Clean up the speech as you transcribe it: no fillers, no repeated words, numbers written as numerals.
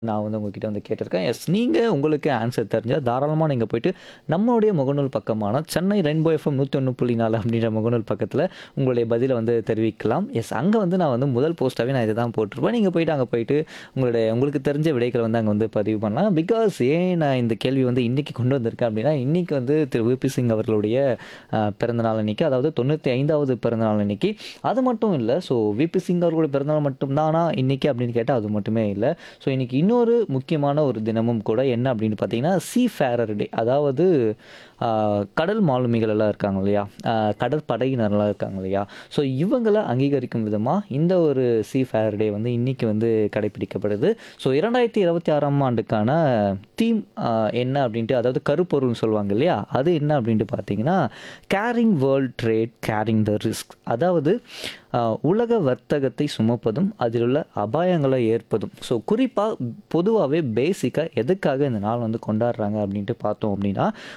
நான் வந்து உங்ககிட்ட வந்து கேட்டிருக்கேன். எஸ் நீங்க உங்களுக்கு ஆன்சர் தெரிஞ்சா தாராளமா நீங்க போயிட்டு நம்மளுடைய முகநூல் பக்கமான சென்னை ரெயின்போ எஃப்எம் 101.4 அப்படின்ற முகநூல் பக்கத்தில உங்களுடைய பதில வந்து தெரிவிக்கலாம். எஸ் அங்க வந்து நான் வந்து முதல் போஸ்ட்டாவே நான் இத தான் போட்டிருப்பேன். நீங்க போயிட்டு அங்க போயிட்டு உங்களுக்கு தெரிஞ்ச விடைகள வந்து அங்க வந்து பதிவு பண்ணலாம். பிகாஸ் ஏன் நான் இந்த கேள்வி வந்து இன்னைக்கு கொண்டு வந்திருக்கேன் அப்படின்னா, இன்னைக்கு வந்து திரு வி.பி. சிங் அவர்களுடைய பிறந்தநாள் அன்னைக்கு. அதாவது 95வது பிறந்தநாள் அன்னைக்கு. அது மட்டும் இல்ல. So V P. சிங் அவர்களுடைய பிறந்தநாள் மட்டும் தானா இன்னைக்கு அப்படின்னு கேட்டா அது மட்டுமே இல்ல. ஸோ இன்னைக்கு இன்னொரு முக்கியமான ஒரு தினமும் கூட என்ன அப்படின்னு பார்த்தீங்கன்னா, சீஃபேரர் டே. அதாவது ஆ, கடல் மாலுமிகள் எல்லாம் இருக்காங்க இல்லையா? கடற்படையினர்லாம் இருக்காங்க இல்லையா? ஸோ இவங்கள அங்கீகரிக்கும் விதமா இந்த ஒரு சீஃபேரர் டே வந்து இன்னைக்கு வந்து கடைப்பிடிக்கப்படுது. ஸோ 2026ஆம் ஆண்டுக்கான தீம் என்ன அப்படின்ட்டு அதாவது கருப்பொருள்னு சொல்லுவாங்க இல்லையா? அது என்ன அப்படின்ட்டு பார்த்தீங்கன்னா, carrying world trade carrying the risk. அதாவது உலக வர்த்தகத்தை சுமப்பதும், அதிலுள்ள அபாயங்களை ஏற்பதும். ஸோ குறிப்பா பொதுவாவே பேசிக்கா எதுக்காக இந்த நாள் வந்து கொண்டாடுறாங்க அப்படின்ட்டு பார்த்தோம் அப்படின்னா,